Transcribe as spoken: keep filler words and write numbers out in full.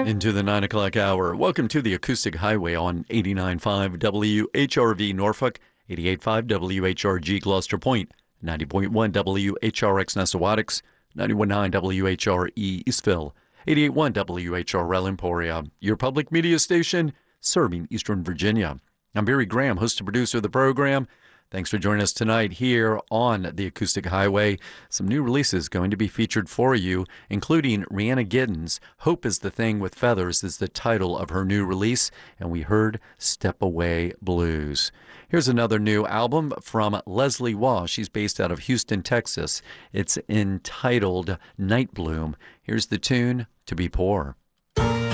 Into the nine o'clock hour. Welcome to the Acoustic Highway on eighty-nine point five W H R V Norfolk, eighty-eight point five W H R G Gloucester Point, ninety point one W H R X Nessawadox, ninety-one point nine W H R E Eastville, eighty-eight point one W H R L Emporia, your public media station serving Eastern Virginia. I'm Barry Graham, host and producer of the program. Thanks for joining us tonight here on the Acoustic Highway. Some new releases going to be featured for you, including Rhianna Giddens. Hope is the Thing with Feathers is the title of her new release, and we heard Step Away Blues. Here's another new album from Leslie Waugh. She's based out of Houston, Texas. It's entitled Night Bloom. Here's the tune, To Be Poor.